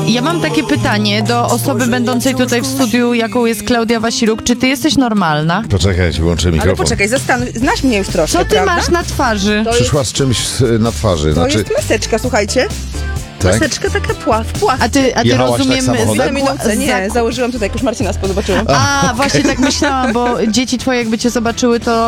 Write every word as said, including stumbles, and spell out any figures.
Ja mam takie pytanie do osoby będącej tutaj w studiu, jaką jest Klaudia Wasiluk. Czy ty jesteś normalna? Poczekaj, ci włączę Ale mikrofon. poczekaj, zastanów, znasz mnie już troszkę, Co ty prawda? masz na twarzy? To Przyszła z czymś e, na twarzy. To Znaczy, jest maseczka, słuchajcie. tak? Maseczka taka pław, pław. A ty, a ty Jechałaś tak rozumiem... samochodem? Za minutę, nie, założyłam tutaj, jak już Marcina zobaczyłam. A, właśnie tak myślałam, bo dzieci twoje jakby cię zobaczyły, to